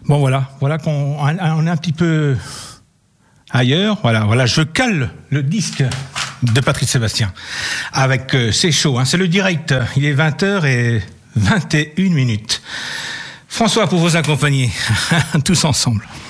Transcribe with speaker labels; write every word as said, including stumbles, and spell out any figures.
Speaker 1: Bon voilà, voilà qu'on on est un petit peu ailleurs. Voilà, voilà, je cale le disque de Patrice Sébastien avec euh, C'est chaud, hein, c'est le direct. Il est vingt heures vingt et une minutes. François pour vous accompagner tous ensemble.